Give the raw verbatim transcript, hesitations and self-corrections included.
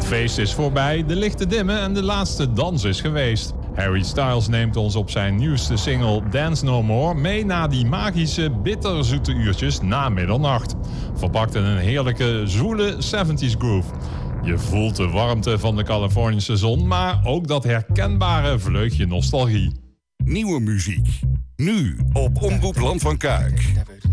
feest is voorbij, de lichten dimmen en de laatste dans is geweest. Harry Styles neemt ons op zijn nieuwste single Dance No More mee naar die magische, bitterzoete uurtjes na middernacht. Verpakt in een heerlijke, zwoele zeventies groove. Je voelt de warmte van de Californische zon, maar ook dat herkenbare vleugje nostalgie. Nieuwe muziek. Nu op Omroep Land van Kuik.